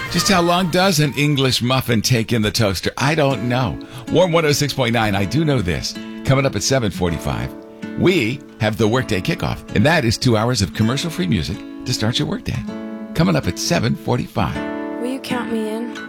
Just how long does an English muffin take in the toaster? I don't know. Warm 106.9, I do know this. Coming up at 7:45, we have the Workday Kickoff, and that is 2 hours of commercial-free music to start your workday. Coming up at 7:45. Will you count me in?